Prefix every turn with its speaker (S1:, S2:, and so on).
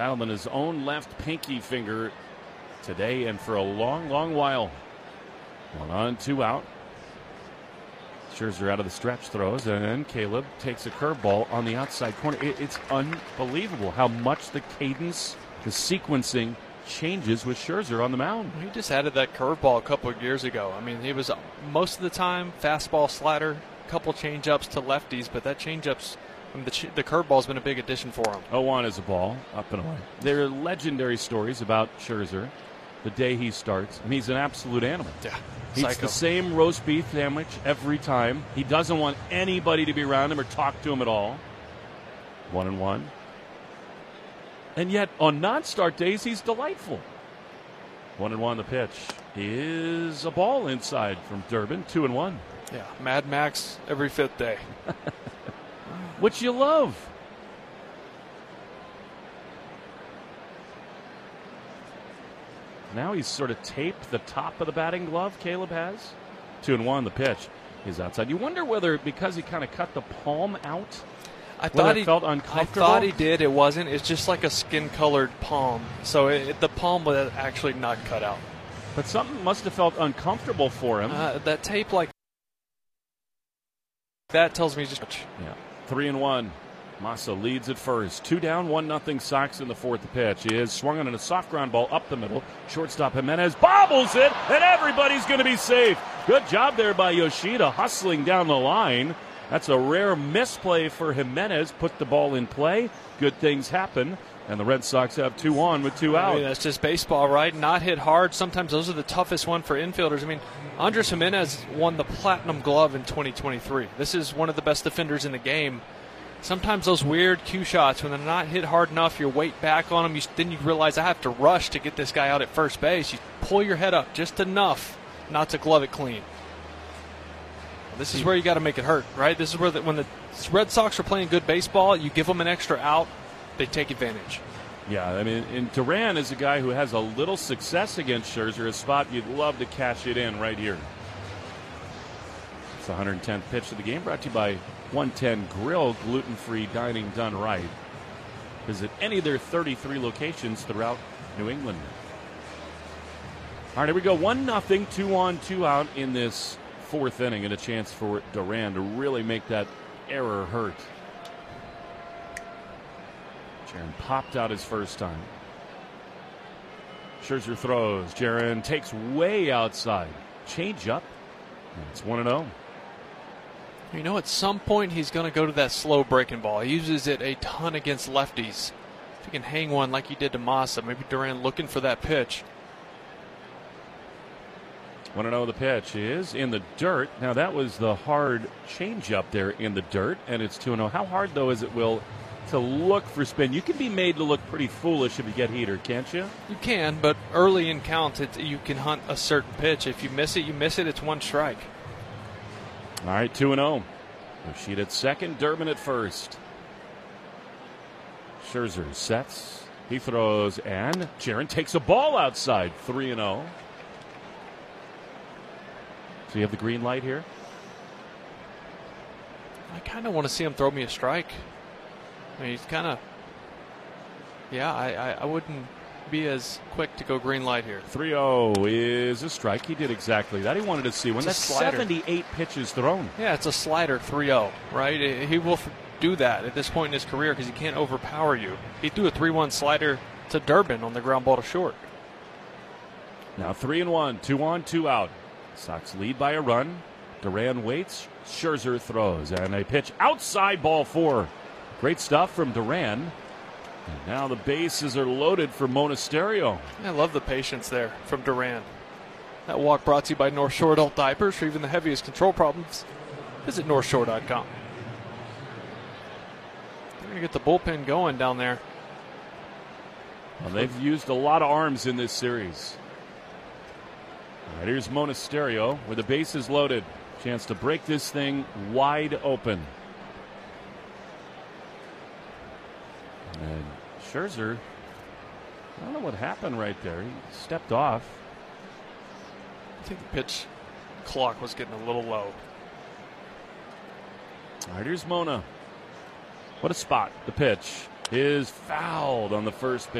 S1: Battling his own left pinky finger today and for a long, long while. 1 on, 2 out. Scherzer out of the stretch throws, and then Caleb takes a curveball on the outside corner. It's unbelievable how much the cadence, the sequencing changes with Scherzer on the mound.
S2: He just added that curveball a couple of years ago. I mean, he was most of the time fastball, slider, a couple changeups to lefties, but that changeups, the curveball's been a big addition for him.
S1: 0-1 is a ball, up and away. There are legendary stories about Scherzer the day he starts, and he's an absolute animal.
S2: Yeah,
S1: he eats the same roast beef sandwich every time. He doesn't want anybody to be around him or talk to him at all. 1-1. And yet, on non-start days, he's delightful. 1-1 the pitch is a ball inside from Durbin. 2-1.
S2: Yeah, Mad Max every fifth day.
S1: Which you love. Now he's sort of taped the top of the batting glove, Caleb has. 2-1 the pitch is outside. You wonder whether, because he kind of cut the palm out,
S2: I thought he
S1: felt uncomfortable.
S2: I thought he did. It wasn't. It's just like a skin-colored palm. So the palm was actually not cut out.
S1: But something must have felt uncomfortable for him.
S2: That tape like that tells me just.
S1: Yeah. 3-1. Massa leads at first. 2 down, 1-0 Sox in the fourth. The pitch is swung on a soft ground ball up the middle. Shortstop Jimenez bobbles it, and everybody's going to be safe. Good job there by Yoshida, hustling down the line. That's a rare misplay for Jimenez. Put the ball in play. Good things happen. And the Red Sox have 2 on with 2 out.
S2: I mean, that's just baseball, right? Not hit hard. Sometimes those are the toughest one for infielders. I mean, Andres Jimenez won the Platinum Glove in 2023. This is one of the best defenders in the game. Sometimes those weird cue shots, when they're not hit hard enough, you weight back on them. Then you realize I have to rush to get this guy out at first base. You pull your head up just enough not to glove it clean. This is where you got to make it hurt, right? This is where when the Red Sox are playing good baseball, you give them an extra out, they take advantage.
S1: Yeah, I mean, and Duran is a guy who has a little success against Scherzer, a spot you'd love to cash it in right here. It's the 110th pitch of the game, brought to you by 110 Grill, gluten-free dining done right. Visit any of their 33 locations throughout New England. All right, here we go. 1-0, 2 on, 2 out in this fourth inning, and a chance for Duran to really make that error hurt. Jaron popped out his first time. Scherzer throws. Jaron takes way outside. Change up. And it's 1-0.
S2: You know, at some point he's going to go to that slow breaking ball. He uses it a ton against lefties. If he can hang one like he did to Massa, maybe Duran looking for that pitch.
S1: 1-0 the pitch is in the dirt. Now that was the hard change up there in the dirt, and it's 2-0. How hard, though, is it, Will, to look for spin? You can be made to look pretty foolish if you get heater, can't you?
S2: You can, but early in counts, you can hunt a certain pitch. If you miss it, you miss it. It's one strike.
S1: All right, 2-0. Yoshida at second, Durbin at first. Scherzer sets. He throws, and Jaron takes a ball outside. 3-0. So you have the green light here?
S2: I kind of want to see him throw me a strike. I mean, he's kind of... Yeah, I wouldn't be as quick to go green light here.
S1: 3-0 is a strike. He did exactly that. He wanted to see one. That's 78 pitches thrown.
S2: Yeah, it's a slider 3-0, right? He will do that at this point in his career because he can't overpower you. He threw a 3-1 slider to Durbin on the ground ball to short.
S1: Now 3-1, 2 on, 2 out. Sox lead by a run. Duran waits. Scherzer throws. And a pitch outside, ball 4. Great stuff from Duran. And now the bases are loaded for Monasterio.
S2: I love the patience there from Duran. That walk brought to you by North Shore Adult Diapers. For even the heaviest control problems, visit NorthShore.com. They're going to get the bullpen going down there.
S1: Well, they've used a lot of arms in this series. All right, here's Monasterio with the bases loaded. Chance to break this thing wide open. And Scherzer, I don't know what happened right there. He stepped off.
S2: I think the pitch clock was getting a little low.
S1: All right, here's Mona. What a spot. The pitch is fouled on the first pitch.